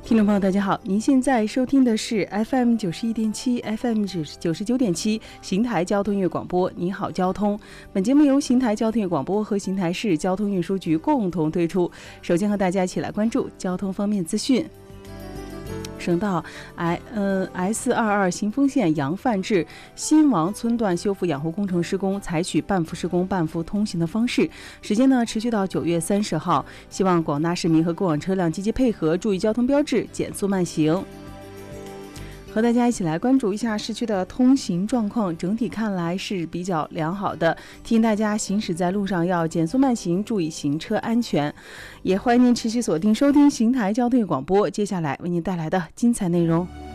听众朋友大家好，您现在收听的是 FM 91.7 FM 99.7邢台交通音乐广播，你好交通。本节目由邢台交通音乐广播和邢台市交通运输局共同推出。首先和大家一起来关注交通方面资讯。省道S22新丰线杨范至新王村段修复养护工程施工，采取半幅施工半幅通行的方式，时间呢持续到9月30号。希望广大市民和过往车辆积极配合，注意交通标志，减速慢行。和大家一起来关注一下市区的通行状况，整体看来是比较良好的，提醒大家行驶在路上要减速慢行，注意行车安全。也欢迎您持续锁定收听邢台交通广播接下来为您带来的精彩内容。